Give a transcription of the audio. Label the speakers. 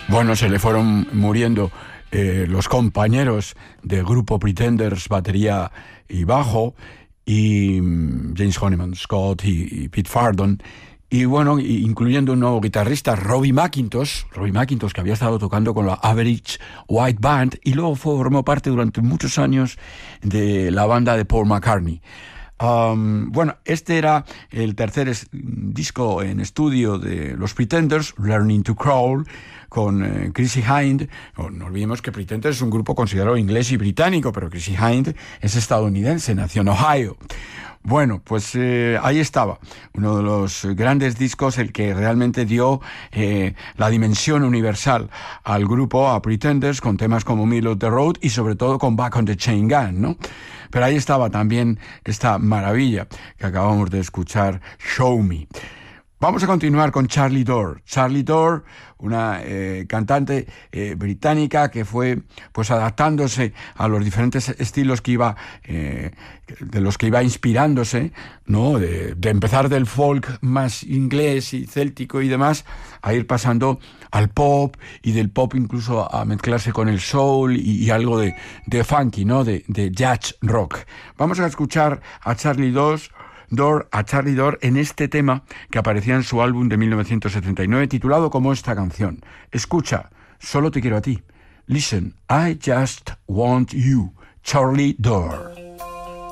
Speaker 1: Bueno, se le fueron muriendo los compañeros del grupo Pretenders, batería y bajo, y James Honeyman Scott y Pete Fardon, y bueno, incluyendo un nuevo guitarrista, Robbie McIntosh, que había estado tocando con la Average White Band y luego formó parte durante muchos años de la banda de Paul McCartney. Bueno, este era el tercer disco en estudio de los Pretenders, Learning to Crawl, con Chrissie Hynde. No olvidemos que Pretenders es un grupo considerado inglés y británico, pero Chrissie Hynde es estadounidense, nació en Ohio. Bueno, pues ahí estaba, uno de los grandes discos, el que realmente dio la dimensión universal al grupo, a Pretenders, con temas como Middle of the Road y sobre todo con Back on the Chain Gang, ¿no? Pero ahí estaba también esta maravilla que acabamos de escuchar, Show Me. Vamos a continuar con Charlie Dore. Charlie Dore, una cantante británica que fue pues adaptándose a los diferentes estilos que iba de los que iba inspirándose, ¿no? De empezar del folk más inglés y céltico y demás, a ir pasando al pop, y del pop incluso a mezclarse con el soul y algo de funky, ¿no? De jazz rock. Vamos a escuchar a Charlie Dore en este tema que aparecía en su álbum de 1979 titulado como esta canción. Escucha, Solo te quiero a ti. Listen, I just want you. Charlie Dore.